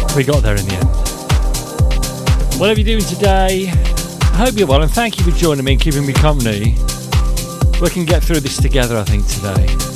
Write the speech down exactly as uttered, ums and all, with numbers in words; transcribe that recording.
We got there in the end. Whatever you're doing today, I hope you're well, and thank you for joining me and keeping me company. We can get through this together, I think, today.